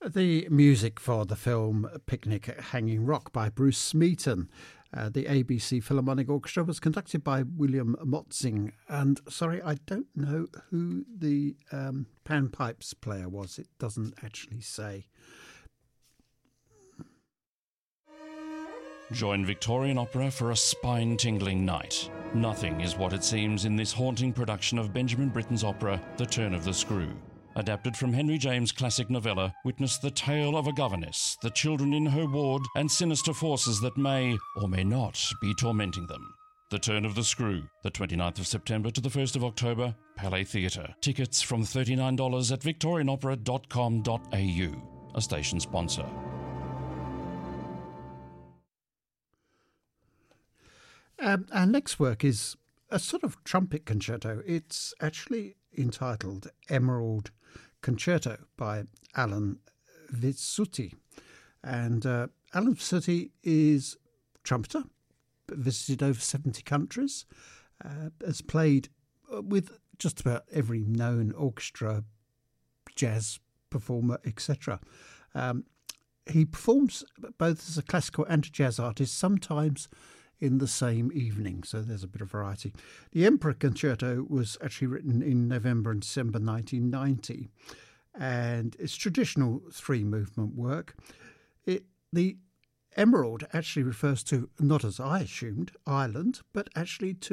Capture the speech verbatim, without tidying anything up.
The music for the film Picnic at Hanging Rock by Bruce Smeaton. Uh, the A B C Philharmonic Orchestra was conducted by William Motzing. And, sorry, I don't know who the um, panpipes player was. It doesn't actually say. Join Victorian Opera for a spine-tingling night. Nothing is what it seems in this haunting production of Benjamin Britten's opera, The Turn of the Screw. Adapted from Henry James' classic novella, witness the tale of a governess, the children in her ward, and sinister forces that may, or may not, be tormenting them. The Turn of the Screw, the twenty-ninth of September to the first of October, Palais Theatre. Tickets from thirty-nine dollars at victorian opera dot com dot a u, a station sponsor. Um, our next work is a sort of trumpet concerto. It's actually entitled Emerald Concerto by Alan Vizzuti. And uh, Alan Vizzuti is trumpeter, visited over seventy countries, uh, has played with just about every known orchestra, jazz performer, et cetera. Um, he performs both as a classical and a jazz artist, sometimes in the same evening, so there's a bit of variety. The Emperor Concerto was actually written in November and December nineteen ninety, and it's traditional three-movement work. It the Emerald actually refers to, not as I assumed, Ireland, but actually to